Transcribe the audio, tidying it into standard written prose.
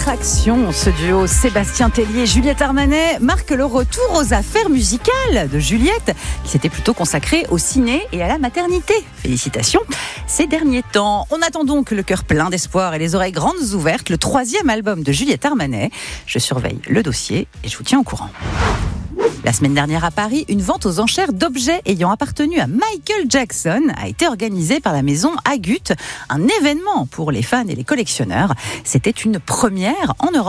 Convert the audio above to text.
attraction. Ce duo Sébastien Tellier et Juliette Armanet marque le retour aux affaires musicales de Juliette, qui s'était plutôt consacrée au ciné et à la maternité. Félicitations. Ces derniers temps, on attend donc le cœur plein d'espoir et les oreilles grandes ouvertes, le 3e album de Juliette Armanet. Je surveille le dossier et je vous tiens au courant. La semaine dernière à Paris, une vente aux enchères d'objets ayant appartenu à Michael Jackson a été organisée par la maison Agut, un événement pour les fans et les collectionneurs. C'était une première en Europe.